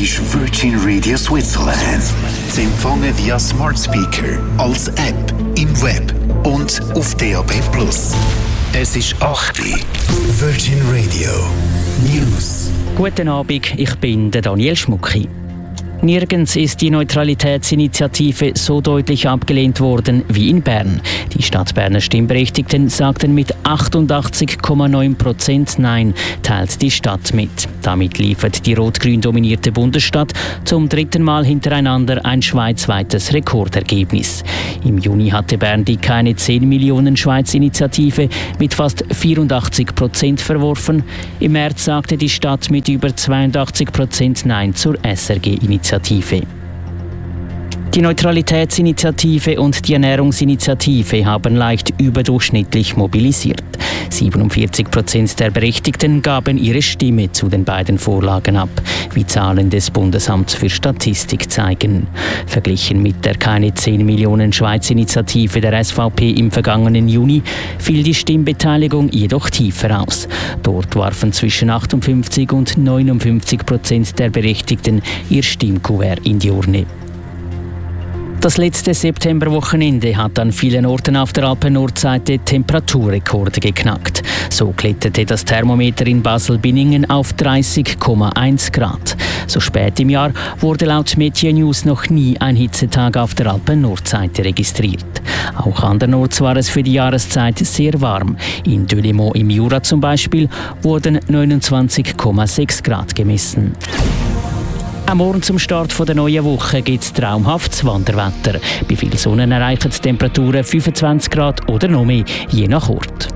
ist Virgin Radio Switzerland. Zu empfangen via Smart Speaker, als App, im Web und auf DAB+. Es ist 8 Uhr. Virgin Radio News. Guten Abend, ich bin der Daniel Schmucki. Nirgends ist die Neutralitätsinitiative so deutlich abgelehnt worden wie in Bern. Die Stadtberner Stimmberechtigten sagten mit 88,9% Nein, teilt die Stadt mit. Damit liefert die rot-grün dominierte Bundesstadt zum dritten Mal hintereinander ein schweizweites Rekordergebnis. Im Juni hatte Bern die keine 10 Millionen Schweiz-Initiative mit fast 84% verworfen. Im März sagte die Stadt mit über 82% Nein zur SRG-Initiative. Die Neutralitätsinitiative und die Ernährungsinitiative haben leicht überdurchschnittlich mobilisiert. 47% der Berechtigten gaben ihre Stimme zu den beiden Vorlagen ab, wie Zahlen des Bundesamts für Statistik zeigen. Verglichen mit der keine 10 Millionen Schweiz-Initiative der SVP im vergangenen Juni fiel die Stimmbeteiligung jedoch tiefer aus. Dort warfen zwischen 58 und 59% der Berechtigten ihr Stimmkuvert in die Urne. Das letzte Septemberwochenende hat an vielen Orten auf der Alpen-Nordseite Temperaturrekorde geknackt. So kletterte das Thermometer in Basel-Binningen auf 30,1 Grad. So spät im Jahr wurde laut Meteo News noch nie ein Hitzetag auf der Alpen-Nordseite registriert. Auch andernorts war es für die Jahreszeit sehr warm. In Delémont im Jura zum Beispiel wurden 29,6 Grad gemessen. Am Morgen zum Start der neuen Woche gibt es traumhaftes Wanderwetter. Bei viel Sonne erreichen die Temperaturen 25 Grad oder noch mehr, je nach Ort.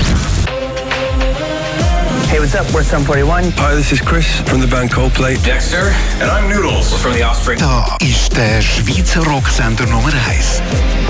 Hey, what's up? We're Sum 41. Hi, this is Chris from the band Coldplay. Dexter, and I'm Noodles from The Offspring. Da ist der Schweizer Rocksender Nummer 1.